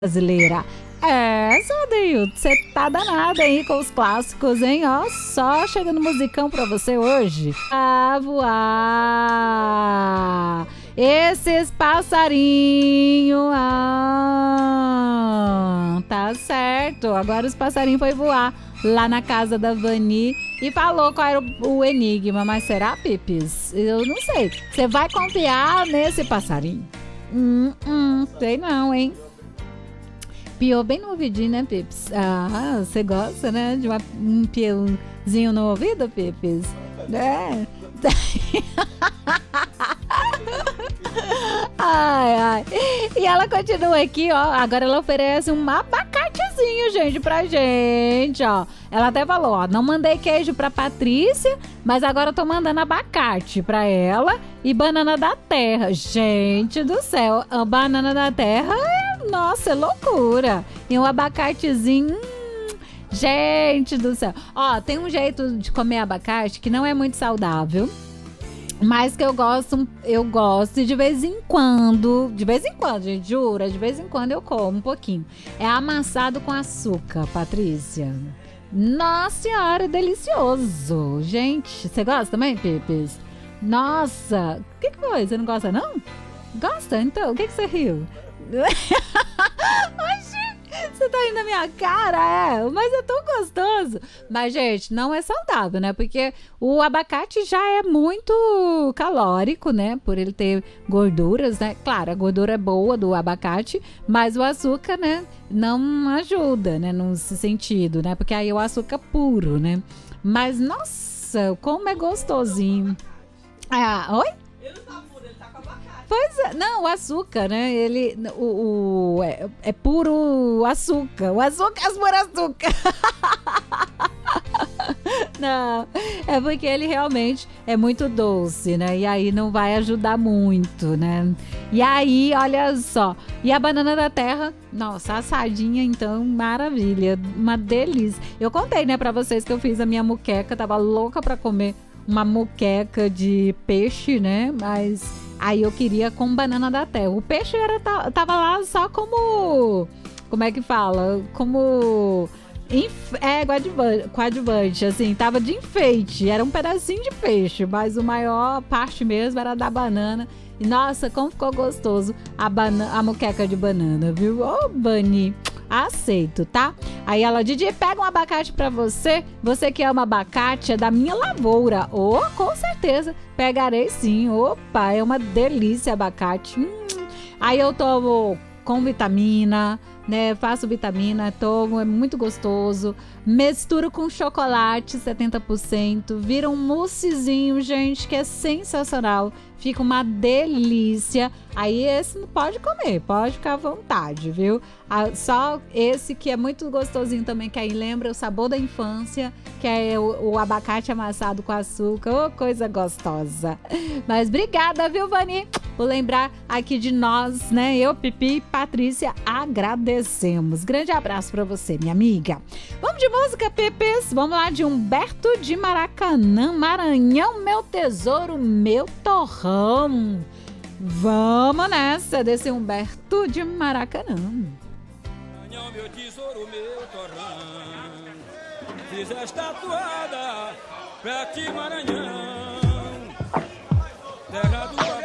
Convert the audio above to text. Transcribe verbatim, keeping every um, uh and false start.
brasileira. É, Sadeildo, você tá danada aí com os clássicos, hein? Ó, só chegando musicão pra você hoje. A voar, esses passarinhos, ah, tá certo. Agora os passarinhos foi voar lá na casa da Vani e falou qual era o, o enigma. Mas será, Pipis? Eu não sei. Você vai confiar nesse passarinho? Hum, hum, sei não, hein? Piou bem no ouvidinho, né, Pips? Ah, você gosta, né? De uma, um piãozinho no ouvido, Pips? É. Ai, ai. E ela continua aqui, ó. Agora ela oferece um abacatezinho, gente, pra gente, ó. Ela até falou, ó, não mandei queijo pra Patrícia, mas agora eu tô mandando abacate pra ela e banana da terra. Gente do céu, a banana da terra é, nossa, é loucura. E um abacatezinho, hum, gente do céu. Ó, tem um jeito de comer abacate que não é muito saudável, mas que eu gosto, eu gosto de vez em quando, de vez em quando, gente, jura, de vez em quando eu como um pouquinho. É amassado com açúcar, Patrícia. Nossa senhora, delicioso. Gente, você gosta também, Pipis? Nossa, o que, que foi? Você não gosta, não? Gosta? Então, o que, que você riu? Oxi, você tá indo na minha cara, é? Mas é tão gostoso. Mas, gente, não é saudável, né? Porque o abacate já é muito calórico, né? Por ele ter gorduras, né? Claro, a gordura é boa do abacate, mas o açúcar, né? Não ajuda, né? Nesse sentido, né? Porque aí é o açúcar puro, né? Mas, nossa, como é gostosinho. Ah, oi? Ele não tá puro, ele tá com abacate. Pois é, não, o açúcar, né? Ele, o, o é, é puro açúcar. O açúcar é puro açúcar. Não, é porque ele realmente é muito doce, né? E aí não vai ajudar muito, né? E aí, olha só. E a banana da terra, nossa, assadinha, então, maravilha. Uma delícia. Eu contei, né, pra vocês que eu fiz a minha muqueca. Tava louca pra comer uma muqueca de peixe, né? Mas aí eu queria com banana da terra. O peixe era, tava lá só como... Como é que fala? Como... É, coadjuvante, coadjuvante, assim, tava de enfeite, era um pedacinho de peixe, mas o maior parte mesmo era da banana. E nossa, como ficou gostoso a, bana a moqueca de banana, viu? Ô, oh, Bani, aceito, tá? Aí ela, Didi, pega um abacate pra você, você que ama abacate, é da minha lavoura. Oh, com certeza, pegarei sim. Opa, é uma delícia abacate. Hum. Aí eu tomo com vitamina, né? Faço vitamina, tomo, é muito gostoso. Misturo com chocolate, setenta por cento. Vira um moussezinho, gente, que é sensacional. Fica uma delícia. Aí esse não pode comer, pode ficar à vontade, viu? Ah, só esse que é muito gostosinho também, que aí lembra o sabor da infância, que é o, o abacate amassado com açúcar. Oh, coisa gostosa. Mas obrigada, viu, Vani? Por lembrar aqui de nós, né? Eu, Pipi e Patrícia, agradecemos. Grande abraço pra você, minha amiga. Vamos de música, Pipis? Vamos lá, de Humberto de Maracanã, Maranhão, meu tesouro, meu torrão. Vamos nessa desse Humberto de Maracanã. Maranhão, meu tesouro, meu torrão. Fiz esta toada pra ti, Maranhão, terra do